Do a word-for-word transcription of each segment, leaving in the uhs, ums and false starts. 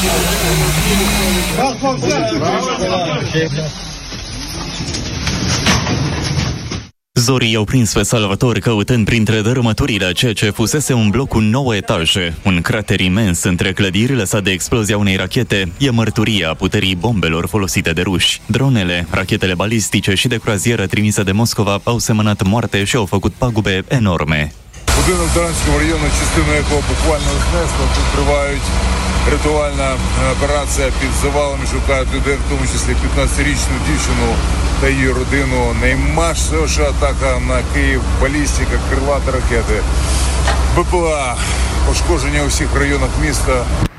Zorii i-au prins pe salvatori căutând printre dărâmăturile ceea ce fusese un bloc cu nouă etaje. Un crater imens între clădiri lăsat de explozia unei rachete e mărturia puterii bombelor folosite de ruși. Dronele, rachetele balistice și de croazieră trimise de Moscova au semănat moarte și au făcut pagube enorme. Будинок Таранського району, частину якого буквально знесло, тут тривають рятувальна операція під завалами, шукають людей, в тому числі п'ятнадцятирічну дівчину та її родину. Наймасовіша атака на Київ, балістика, крилаті ракети, БПЛА, пошкодження у всіх районах міста.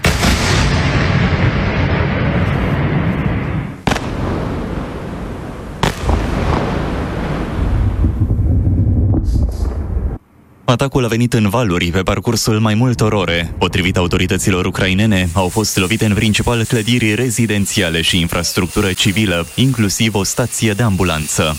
Atacul a venit în valuri pe parcursul mai multor ore. Potrivit autorităților ucrainene, au fost lovite în principal clădiri rezidențiale și infrastructură civilă, inclusiv o stație de ambulanță.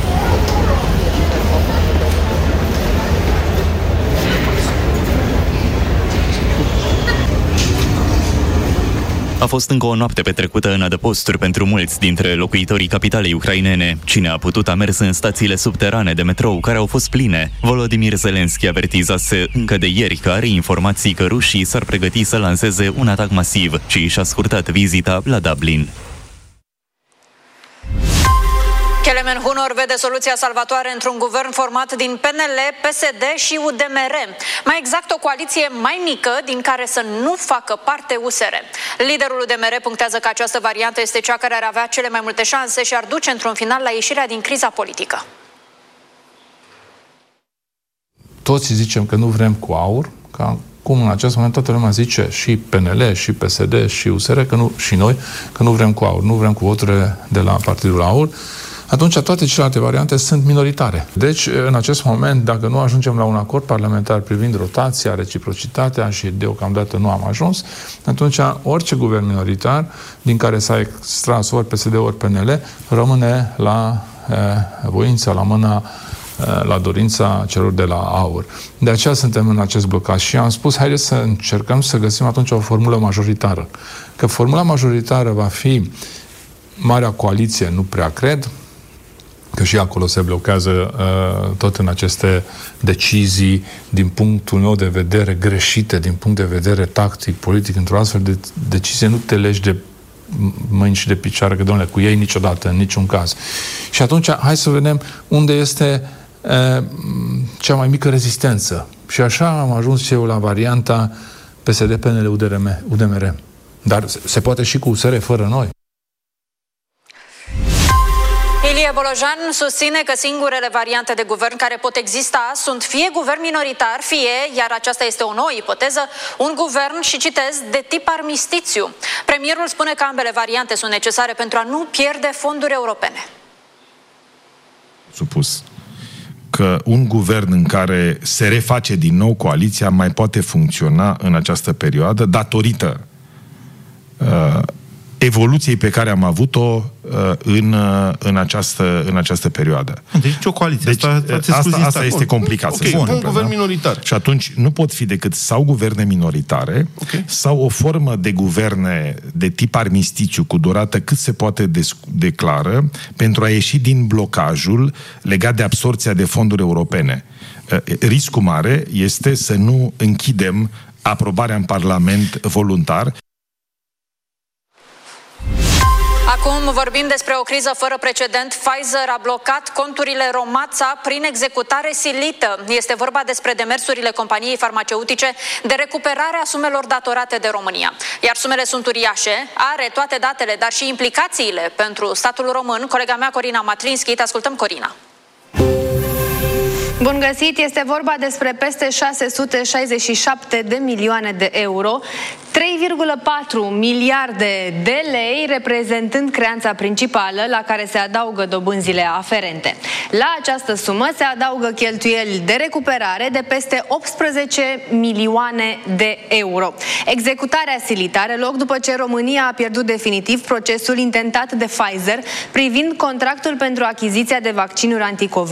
A fost încă o noapte petrecută în adăposturi pentru mulți dintre locuitorii capitalei ucrainene. Cine a putut a mers în stațiile subterane de metrou, care au fost pline. Volodymyr Zelensky avertizase încă de ieri că are informații că rușii s-ar pregăti să lanseze un atac masiv și și-a scurtat vizita la Dublin. Kelemen Hunor vede soluția salvatoare într-un guvern format din P N L, P S D și U D M R. Mai exact, o coaliție mai mică din care să nu facă parte U S R. Liderul U D M R punctează că această variantă este cea care ar avea cele mai multe șanse și ar duce într-un final la ieșirea din criza politică. Toți zicem că nu vrem cu aur, ca cum în acest moment toată lumea zice, și P N L, și P S D, și U S R, că nu, și noi, că nu vrem cu aur, nu vrem cu voturile de la Partidul Aur, atunci toate celelalte variante sunt minoritare. Deci, în acest moment, dacă nu ajungem la un acord parlamentar privind rotația, reciprocitatea și deocamdată nu am ajuns, atunci orice guvern minoritar, din care s-a extras ori P S D, ori P N L, rămâne la eh, voința, la mâna, eh, la dorința celor de la Aur. De aceea suntem în acest blocaj și am spus, haideți să încercăm să găsim atunci o formulă majoritară. Că formula majoritară va fi Marea Coaliție, nu prea cred, că și acolo se blochează uh, tot în aceste decizii, din punctul meu de vedere, greșite, din punct de vedere tactic, politic, într-o astfel de decizie nu te legi de mâini și de picioare, că, domnule, cu ei niciodată, în niciun caz. Și atunci, hai să vedem unde este uh, cea mai mică rezistență. Și așa am ajuns și eu la varianta P S D, P N L, U D M R. Dar se poate și cu U S R fără noi. Ilie Bolojan susține că singurele variante de guvern care pot exista sunt fie guvern minoritar, fie, iar aceasta este o nouă ipoteză, un guvern, și citez, de tip armistițiu. Premierul spune că ambele variante sunt necesare pentru a nu pierde fonduri europene. Supus că un guvern în care se reface din nou coaliția mai poate funcționa în această perioadă datorită uh, evoluției pe care am avut-o uh, în, uh, în, această, în această perioadă. Deci o coaliție. Deci, asta asta, asta este complicat. Okay, să un spun, guvern da? minoritar. Și atunci nu pot fi decât sau guverne minoritare, okay, sau o formă de guverne de tip armistițiu cu durată cât se poate de clară pentru a ieși din blocajul legat de absorpția de fonduri europene. Uh, riscul mare este să nu închidem aprobarea în Parlament voluntar. Acum vorbim despre o criză fără precedent. Pfizer a blocat conturile Romața prin executare silită. Este vorba despre demersurile companiei farmaceutice de recuperare a sumelor datorate de România. Iar sumele sunt uriașe, are toate datele, dar și implicațiile pentru statul român. Colega mea, Corina Matrinski, te ascultăm, Corina. Bun găsit! Este vorba despre peste șase sute șaizeci și șapte de milioane de euro, trei virgulă patru miliarde de lei, reprezentând creanța principală, la care se adaugă dobânzile aferente. La această sumă se adaugă cheltuieli de recuperare de peste optsprezece milioane de euro. Executarea silită are loc după ce România a pierdut definitiv procesul intentat de Pfizer privind contractul pentru achiziția de vaccinuri anticovid.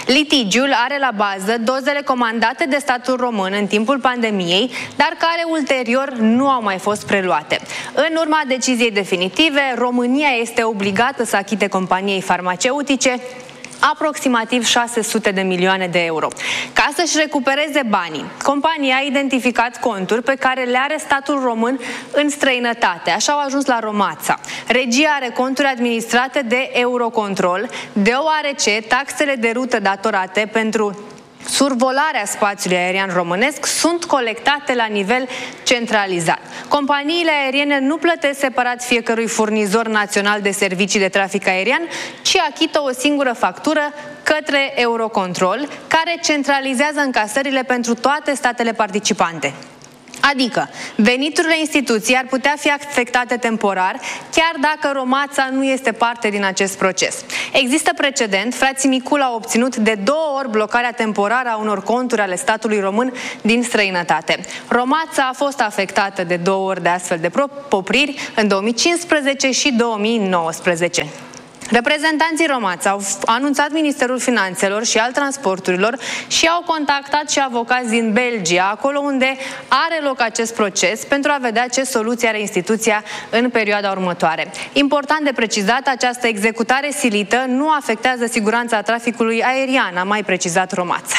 Litigiul are la bază dozele comandate de statul român în timpul pandemiei, dar care ulterior nu au mai fost preluate. În urma deciziei definitive, România este obligată să achite companiei farmaceutice aproximativ șase sute de milioane de euro. Ca să-și recupereze banii, compania a identificat conturi pe care le are statul român în străinătate. Așa au ajuns la Romața. Regia are conturi administrate de Eurocontrol, deoarece taxele de rută datorate pentru survolarea spațiului aerian românesc sunt colectate la nivel centralizat. Companiile aeriene nu plătesc separat fiecărui furnizor național de servicii de trafic aerian, ci achită o singură factură către Eurocontrol, care centralizează încasările pentru toate statele participante. Adică, veniturile instituției ar putea fi afectate temporar, chiar dacă Romața nu este parte din acest proces. Există precedent, frații Micul au obținut de două ori blocarea temporară a unor conturi ale statului român din străinătate. Romața a fost afectată de două ori de astfel de popriri, în două mii cincisprezece și două mii nouăsprezece. Reprezentanții Romața au anunțat Ministerul Finanțelor și al Transporturilor și au contactat și avocați din Belgia, acolo unde are loc acest proces, pentru a vedea ce soluție are instituția în perioada următoare. Important de precizat, această executare silită nu afectează siguranța traficului aerian, a mai precizat Romața.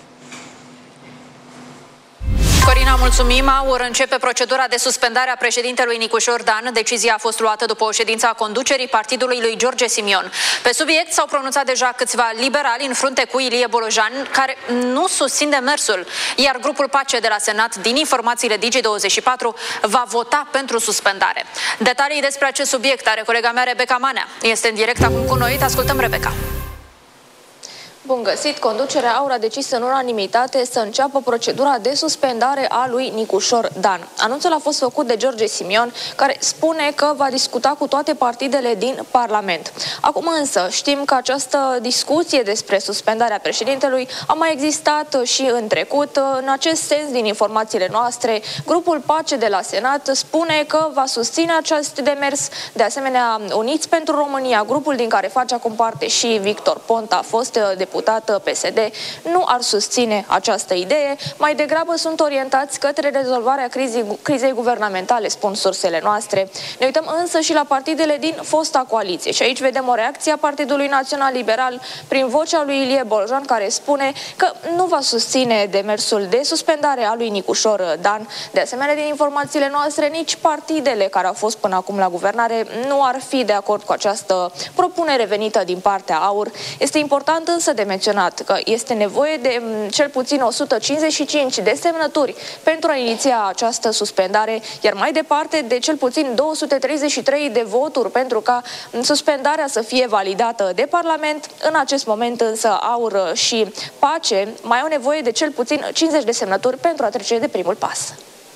Corina, mulțumim. AUR începe procedura de suspendare a președintelui Nicușor Dan. Decizia a fost luată după o ședință a conducerii partidului lui George Simion. Pe subiect s-au pronunțat deja câțiva liberali în frunte cu Ilie Bolojan, care nu susțin demersul, iar grupul Pace de la Senat, din informațiile Digi douăzeci și patru, va vota pentru suspendare. Detalii despre acest subiect are colega mea Rebecca Manea. Este în direct acum cu noi. Te ascultăm, Rebecca. Bun găsit! Conducerea AUR a decis în unanimitate să înceapă procedura de suspendare a lui Nicușor Dan. Anunțul a fost făcut de George Simion, care spune că va discuta cu toate partidele din Parlament. Acum însă știm că această discuție despre suspendarea președintelui a mai existat și în trecut. În acest sens, din informațiile noastre, grupul Pace de la Senat spune că va susține acest demers. De asemenea, Uniți pentru România, grupul din care face acum parte și Victor Ponta, fost deputat P S D, nu ar susține această idee, mai degrabă sunt orientați către rezolvarea crizei, crizei guvernamentale, spun sursele noastre. Ne uităm însă și la partidele din fosta coaliție și aici vedem o reacție a Partidului Național Liberal prin vocea lui Ilie Bolojan, care spune că nu va susține demersul de suspendare a lui Nicușor Dan. De asemenea, din informațiile noastre, nici partidele care au fost până acum la guvernare nu ar fi de acord cu această propunere venită din partea AUR. Este important însă de menționat că este nevoie de cel puțin o sută cincizeci și cinci de semnături pentru a iniția această suspendare, iar mai departe de cel puțin două sute treizeci și trei de voturi pentru ca suspendarea să fie validată de Parlament. În acest moment însă AUR și Pace mai au nevoie de cel puțin cincizeci de semnături pentru a trece de primul pas.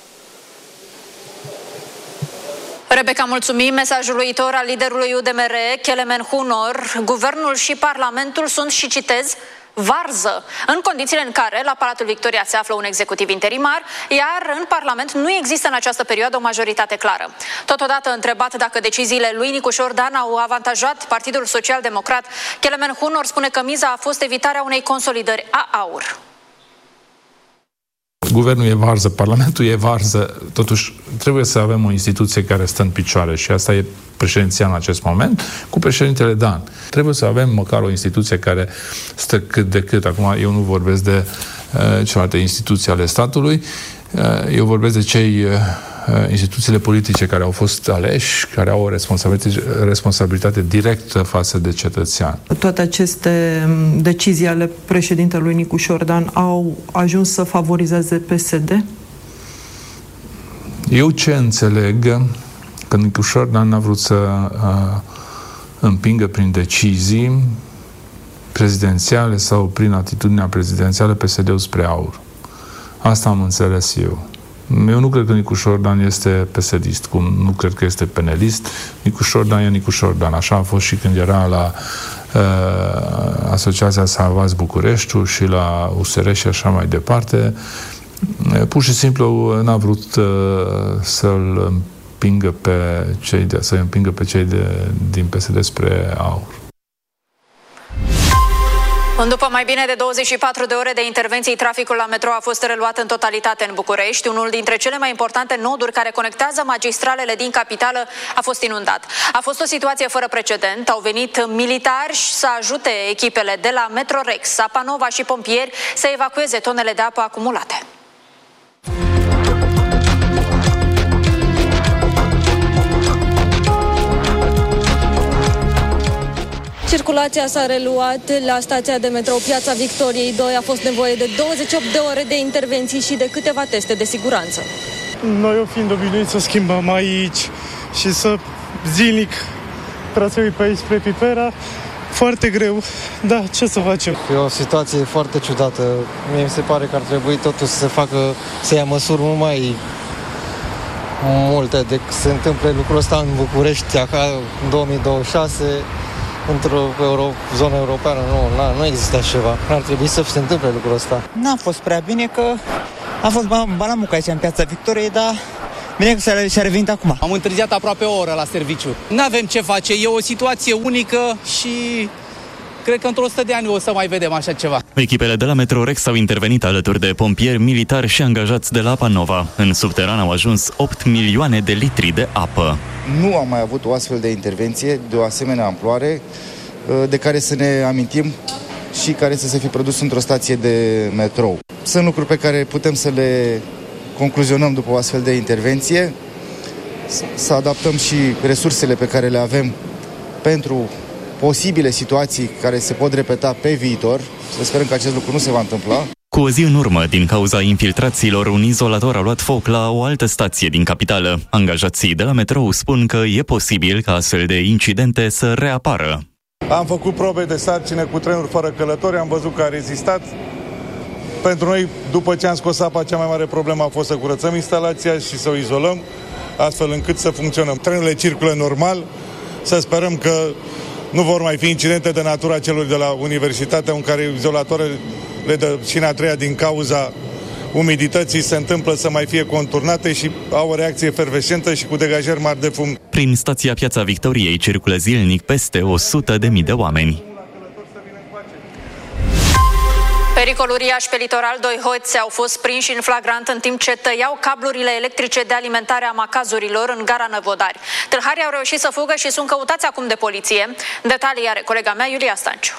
Rebecca, mulțumim. Mesajul uitor al liderului U D M R, Kelemen Hunor: guvernul și parlamentul sunt, și citez, varză, în condițiile în care la Palatul Victoria se află un executiv interimar, iar în Parlament nu există în această perioadă o majoritate clară. Totodată, întrebat dacă deciziile lui Nicușor Dan au avantajat Partidul Social Democrat, Kelemen Hunor spune că miza a fost evitarea unei consolidări a AUR. Guvernul e varză, Parlamentul e varză, totuși trebuie să avem o instituție care stă în picioare și asta e președinția în acest moment, cu președintele Dan. Trebuie să avem măcar o instituție care stă cât de cât. Acum eu nu vorbesc de uh, celelalte instituții ale statului, uh, eu vorbesc de cei uh, instituțiile politice care au fost aleși, care au o responsabilitate, responsabilitate directă față de cetățean. Toate aceste decizii ale președintelui Nicușor Dan au ajuns să favorizeze P S D? Eu ce înțeleg, că Nicușor Dan n-a vrut să uh, împingă prin decizii prezidențiale sau prin atitudinea prezidențială P S D-ul spre AUR. Asta am înțeles eu. Eu nu cred că Nicușor Dan este P S D-ist, cum nu cred că este penelist. Nicușor Dan e Nicușor Dan. Așa a fost și când era la uh, Asociația Salvați Bucureștiul și la U S R și așa mai departe. Pur și simplu n-a vrut uh, să-l împingă pe cei de, să împingă pe cei de, din P S D spre AUR. După mai bine de douăzeci și patru de ore de intervenții, traficul la metrou a fost reluat în totalitate în București. Unul dintre cele mai importante noduri care conectează magistralele din capitală a fost inundat. A fost o situație fără precedent. Au venit militari să ajute echipele de la Metrorex, Apanova și pompieri să evacueze tonele de apă acumulate. Circulația s-a reluat la stația de metrou Piața Victoriei doi. A fost nevoie de douăzeci și opt de ore de intervenții și de câteva teste de siguranță. Noi, o fiind obișnuiți să schimbăm aici și să zilnic traseul pe aici spre Pipera, foarte greu, da, ce să facem? E o situație foarte ciudată. Mie mi se pare că ar trebui totuși să se facă, să ia măsuri mult mai multe decât se întâmplă lucrul ăsta în București, acá în două mii douăzeci și șase. Într-o euro, zonă europeană nu, na, nu există așa ceva. Ar trebui să se întâmple lucrul ăsta. N-a fost prea bine că a fost balamuc aici în Piața Victoriei, dar bine că și-a revenit acum. Am întârziat aproape o oră la serviciu. N-avem ce face, e o situație unică și cred că într-o sută de ani o să mai vedem așa ceva. Echipele de la Metrorex au intervenit alături de pompieri, militari și angajați de la Apanova. În subteran au ajuns opt milioane de litri de apă. Nu am mai avut o astfel de intervenție de o asemenea amploare de care să ne amintim și care să se fi produs într-o stație de metrou. Sunt lucruri pe care putem să le concluzionăm după o astfel de intervenție, să adaptăm și resursele pe care le avem pentru posibile situații care se pot repeta pe viitor. Să sperăm că acest lucru nu se va întâmpla. Cu o zi în urmă, din cauza infiltrațiilor, un izolator a luat foc la o altă stație din capitală. Angajații de la metrou spun că e posibil ca astfel de incidente să reapară. Am făcut probe de sarcine cu trenuri fără călători, am văzut că a rezistat. Pentru noi, după ce am scos apa, cea mai mare problemă a fost să curățăm instalația și să o izolăm, astfel încât să funcționăm. Trenurile circulă normal, să sperăm că nu vor mai fi incidente de natura celor de la universitate, în care izolatoarele de șina a treia din cauza umidității se întâmplă să mai fie conturnate și au o reacție efervescentă și cu degajări mari de fum. Prin stația Piața Victoriei circulă zilnic peste o sută de mii de oameni. Pericol uriaș pe litoral. Doi hoți au fost prinși în flagrant în timp ce tăiau cablurile electrice de alimentare a macazurilor în gara Năvodari. Tâlharii au reușit să fugă și sunt căutați acum de poliție. Detalii are colega mea, Iulia Stanciu.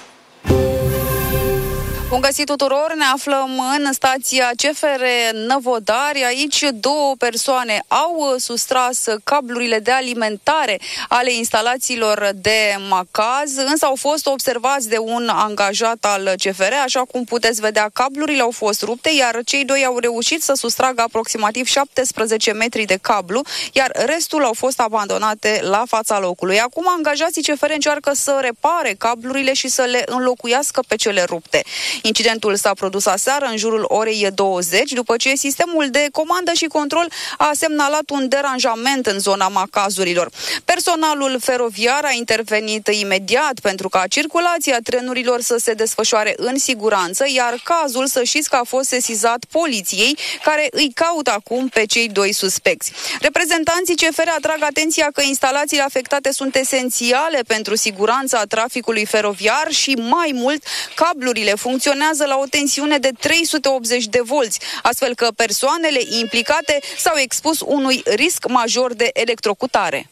Bun găsit tuturor, ne aflăm în stația C F R Năvodari. Aici două persoane au sustras cablurile de alimentare ale instalațiilor de macaz, însă au fost observați de un angajat al C F R. Așa cum puteți vedea, cablurile au fost rupte, iar cei doi au reușit să sustragă aproximativ șaptesprezece metri de cablu, iar restul au fost abandonate la fața locului. Acum angajații C F R încearcă să repare cablurile și să le înlocuiască pe cele rupte. Incidentul s-a produs aseară în jurul orei douăzeci, după ce sistemul de comandă și control a semnalat un deranjament în zona macazurilor. Personalul feroviar a intervenit imediat pentru ca circulația trenurilor să se desfășoare în siguranță, iar cazul, să știți că a fost sesizat poliției, care îi caută acum pe cei doi suspecți. Reprezentanții C F R atrag atenția că instalațiile afectate sunt esențiale pentru siguranța traficului feroviar și, mai mult, cablurile funcționează la o tensiune de trei sute optzeci de volți, astfel că persoanele implicate s-au expus unui risc major de electrocutare.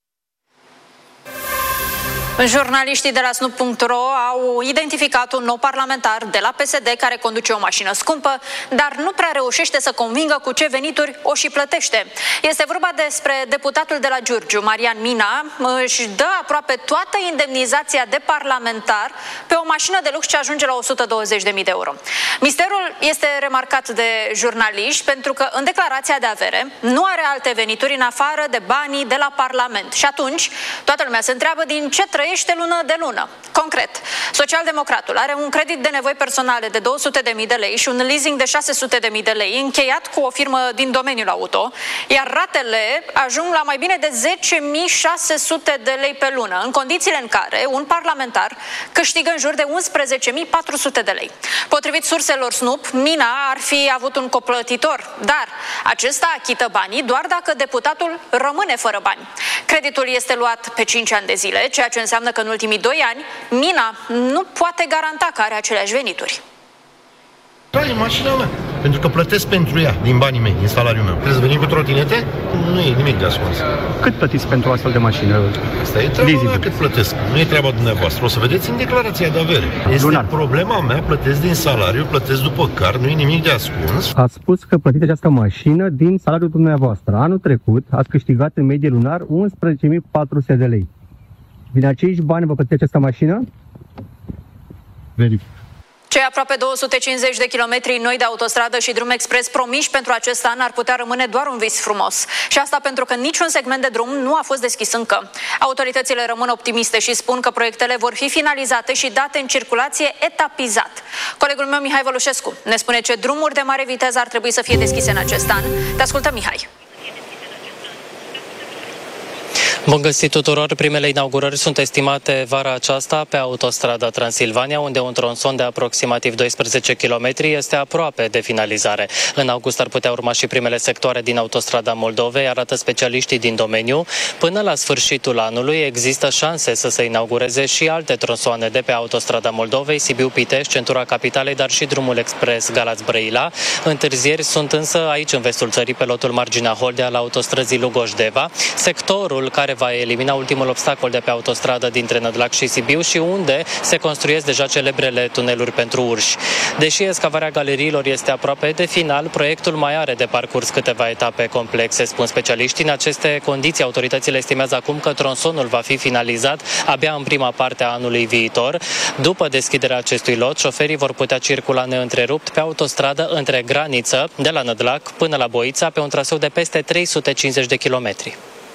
Jurnaliștii de la Snoop punct ro au identificat un nou parlamentar de la P S D care conduce o mașină scumpă, dar nu prea reușește să convingă cu ce venituri o și plătește. Este vorba despre deputatul de la Giurgiu, Marian Mina, își dă aproape toată indemnizația de parlamentar pe o mașină de lux ce ajunge la o sută douăzeci de mii de euro. Misterul este remarcat de jurnaliști pentru că în declarația de avere nu are alte venituri în afară de banii de la Parlament. Și atunci toată lumea se întreabă din ce trăiește lună de lună. Concret, Socialdemocratul are un credit de nevoi personale de două sute de mii de lei și un leasing de șase sute de mii de lei încheiat cu o firmă din domeniul auto, iar ratele ajung la mai bine de zece mii șase sute de lei pe lună, în condițiile în care un parlamentar câștigă în jur de unsprezece mii patru sute de lei. Potrivit surselor Snoop, Mina ar fi avut un coplătitor, dar acesta achită banii doar dacă deputatul rămâne fără bani. Creditul este luat pe cinci ani de zile, ceea ce înseamnă înseamnă că în ultimii doi ani Mina nu poate garanta că are aceleași venituri. Da, e mașina mea. Pentru că plătesc pentru ea, din banii mei, din salariul meu. Trebuie să venim cu trotinete? Nu e nimic de ascuns. Cât plătiți pentru o astfel de mașină? Asta e treaba mea cât plătesc. Nu e treaba dumneavoastră. O să vedeți în declarația de avere. Este Lunar. Problema mea, plătesc din salariu, plătesc după car, nu e nimic de ascuns. Ați spus că plătiți această mașină din salariul dumneavoastră. Anul trecut ați câștigat în medie lunar unsprezece mii patru sute de lei. Din acești bani vă plătiți această mașină? Verific. Cei aproape două sute cincizeci de kilometri noi de autostradă și drum expres promiși pentru acest an ar putea rămâne doar un vis frumos. Și asta pentru că niciun segment de drum nu a fost deschis încă. Autoritățile rămân optimiste și spun că proiectele vor fi finalizate și date în circulație etapizat. Colegul meu Mihai Vălușescu ne spune ce drumuri de mare viteză ar trebui să fie deschise în acest an. Te ascultăm, Mihai. Bun găsit tuturor! Primele inaugurări sunt estimate vara aceasta pe autostrada Transilvania, unde un tronson de aproximativ doisprezece kilometri este aproape de finalizare. În august ar putea urma și primele sectoare din autostrada Moldovei, arată specialiștii din domeniu. Până la sfârșitul anului există șanse să se inaugureze și alte tronsoane de pe autostrada Moldovei, Sibiu-Pitești, centura capitalei, dar și drumul expres Galați-Brăila. Întârzieri sunt însă aici, în vestul țării, pe lotul Marginea Holdea, al autostrăzii Lugoș-Deva, sectorul care va elimina ultimul obstacol de pe autostradă dintre Nădlac și Sibiu și unde se construiesc deja celebrele tuneluri pentru urși. Deși escavarea galeriilor este aproape de final, proiectul mai are de parcurs câteva etape complexe, spun specialiștii. În aceste condiții, autoritățile estimează acum că tronsonul va fi finalizat abia în prima parte a anului viitor. După deschiderea acestui lot, șoferii vor putea circula neîntrerupt pe autostradă între Graniță, de la Nădlac până la Boița, pe un traseu de peste trei sute cincizeci de kilometri.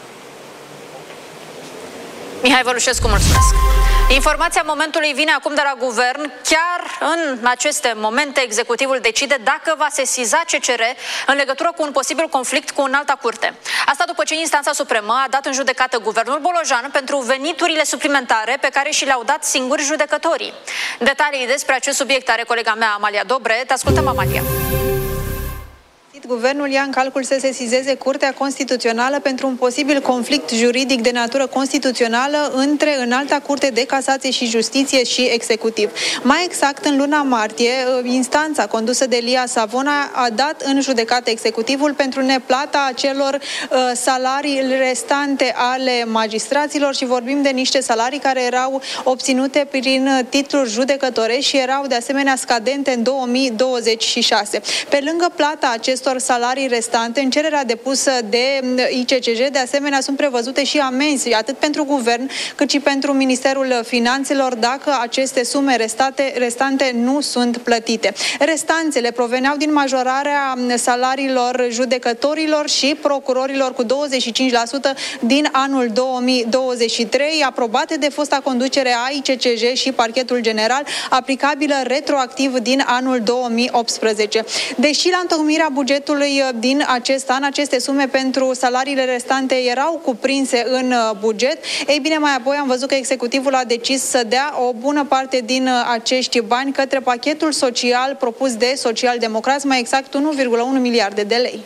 Mihai Vălușescu, mulțumesc! Informația momentului vine acum de la guvern. Chiar în aceste momente, executivul decide dacă va sesiza C C R în legătură cu un posibil conflict cu înalta curte. Asta după ce instanța supremă a dat în judecată guvernul Bolojan pentru veniturile suplimentare pe care și le-au dat singuri judecătorii. Detalii despre acest subiect are colega mea Amalia Dobre. Te ascultăm, Amalia. Guvernul ia în calcul să sesizeze Curtea Constituțională pentru un posibil conflict juridic de natură constituțională între Înalta Curte de Casație și Justiție și Executiv. Mai exact, în luna martie, instanța condusă de Lia Savona a dat în judecată Executivul pentru neplata acelor uh, salarii restante ale magistraților și vorbim de niște salarii care erau obținute prin titluri judecătorești și erau de asemenea scadente în două mii douăzeci și șase. Pe lângă plata acestor salarii restante, în cererea depusă de I C C J, de asemenea, sunt prevăzute și amenzi, atât pentru guvern, cât și pentru Ministerul Finanțelor, dacă aceste sume restate, restante nu sunt plătite. Restanțele proveneau din majorarea salariilor judecătorilor și procurorilor cu douăzeci și cinci la sută din anul două mii douăzeci și trei, aprobate de fosta conducere a I C C J și Parchetul General, aplicabilă retroactiv din anul două mii optsprezece. Deși la întocmirea bugetului din acest an, aceste sume pentru salariile restante erau cuprinse în buget, ei bine, mai apoi am văzut că executivul a decis să dea o bună parte din acești bani către pachetul social propus de socialdemocrați, mai exact unu virgulă unu miliarde de lei.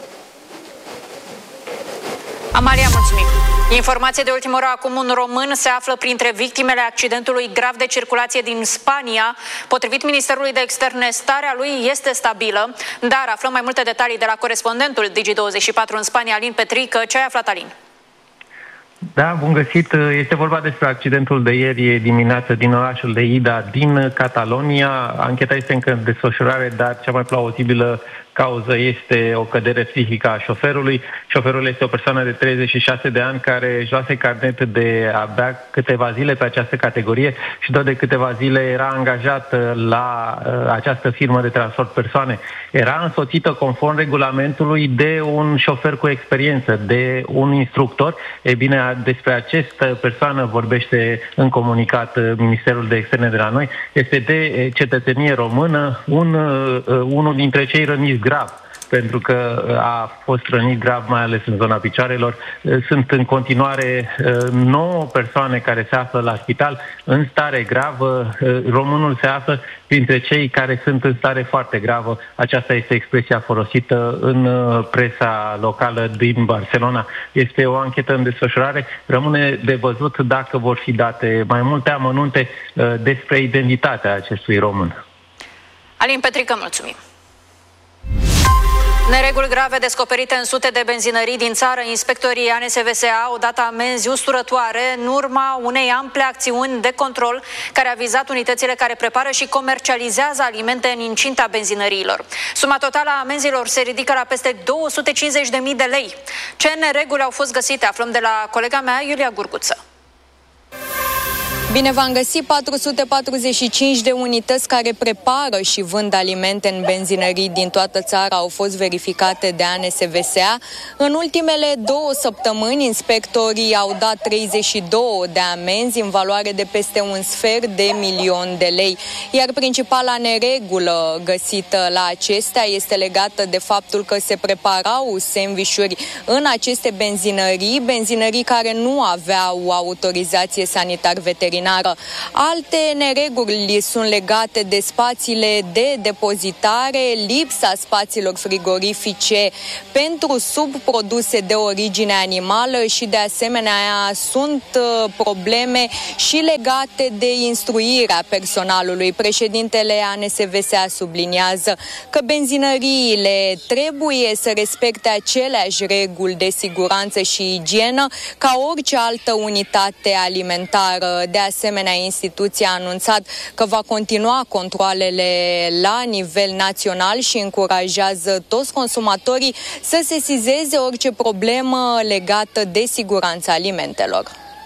Amalia, mulțumim! Informație de ultimă oră, acum un român se află printre victimele accidentului grav de circulație din Spania. Potrivit Ministerului de Externe, starea lui este stabilă, dar aflăm mai multe detalii de la corespondentul Digi douăzeci și patru în Spania, Alin Petrică. Ce ai aflat, Alin? Da, bun găsit. Este vorba despre accidentul de ieri dimineață din orașul de Ida, din Catalonia. Ancheta este încă în desfășurare, dar cea mai plauzibilă cauză este o cădere psihică a șoferului. Șoferul este o persoană de treizeci și șase de ani care își luase carnet de abia câteva zile pe această categorie și doar de câteva zile era angajat la uh, această firmă de transport persoane. Era însoțită conform regulamentului de un șofer cu experiență, de un instructor. Ei bine, despre această persoană vorbește în comunicat Ministerul de Externe de la noi. Este de cetățenie română, un, uh, unul dintre cei răniți grav pentru că a fost rănit grav, mai ales în zona picioarelor. Sunt în continuare nouă persoane care se află la spital în stare gravă. Românul se află printre cei care sunt în stare foarte gravă. Aceasta este expresia folosită în presa locală din Barcelona. Este o anchetă în desfășurare. Rămâne de văzut dacă vor fi date mai multe amănunte despre identitatea acestui român. Alin Petrică, mulțumim! Nereguli grave descoperite în sute de benzinării din țară. Inspectorii A N S V S A au dat amenzi usturătoare în urma unei ample acțiuni de control care a vizat unitățile care prepară și comercializează alimente în incinta benzinăriilor. Suma totală a amenzilor se ridică la peste două sute cincizeci de mii de lei. Ce nereguli au fost găsite? Aflăm de la colega mea, Iulia Gurguță. Bine v-am găsit. patru sute patruzeci și cinci de unități care prepară și vând alimente în benzinării din toată țara au fost verificate de A N S V S A. În ultimele două săptămâni, inspectorii au dat treizeci și două de amenzi în valoare de peste un sfert de milion de lei. Iar principala neregulă găsită la acestea este legată de faptul că se preparau sandvișuri în aceste benzinării, benzinării care nu aveau autorizație sanitar-veterinară. Alte nereguli sunt legate de spațiile de depozitare, lipsa spațiilor frigorifice pentru subproduse de origine animală și de asemenea sunt probleme și legate de instruirea personalului. Președintele A N S V S A subliniază că benzinăriile trebuie să respecte aceleași reguli de siguranță și igienă ca orice altă unitate alimentară. De asemenea, instituția a anunțat că va continua controalele la nivel național și încurajează toți consumatorii să sesizeze orice problemă legată de siguranța alimentelor.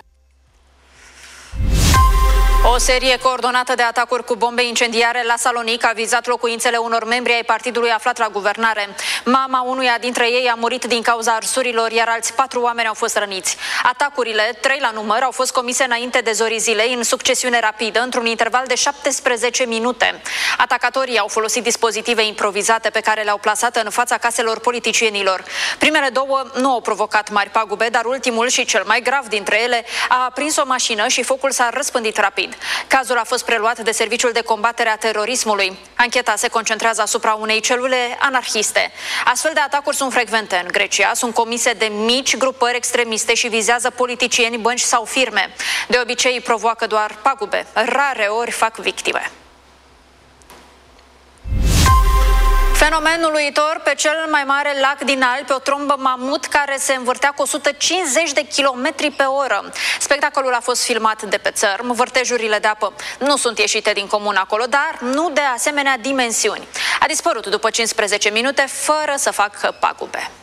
O serie coordonată de atacuri cu bombe incendiare la Salonic a vizat locuințele unor membri ai partidului aflat la guvernare. Mama unuia dintre ei a murit din cauza arsurilor, iar alți patru oameni au fost răniți. Atacurile, trei la număr, au fost comise înainte de zorii zilei, în succesiune rapidă, într-un interval de șaptesprezece minute. Atacatorii au folosit dispozitive improvizate pe care le-au plasat în fața caselor politicienilor. Primele două nu au provocat mari pagube, dar ultimul și cel mai grav dintre ele a aprins o mașină și focul s-a răspândit rapid. Cazul a fost preluat de Serviciul de Combatere a Terorismului. Ancheta se concentrează asupra unei celule anarhiste. Astfel de atacuri sunt frecvente în Grecia, sunt comise de mici grupări extremiste și vizează politicieni, bănci sau firme. De obicei provoacă doar pagube, rare ori fac victime. Fenomen uluitor pe cel mai mare lac din Alpi, o trombă mamut care se învârtea cu o sută cincizeci de kilometri pe oră. Spectacolul a fost filmat de pe țărm, vârtejurile de apă nu sunt ieșite din comun acolo, dar nu de asemenea dimensiuni. A dispărut după cincisprezece minute fără să facă pagube.